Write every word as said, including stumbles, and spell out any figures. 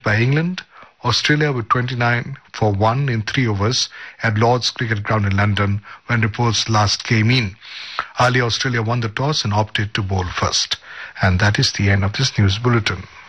by England. Australia with twenty-nine for one in three overs at Lord's Cricket Ground in London when reports last came in. Earlier, Australia won the toss and opted to bowl first. And that is the end of this news bulletin.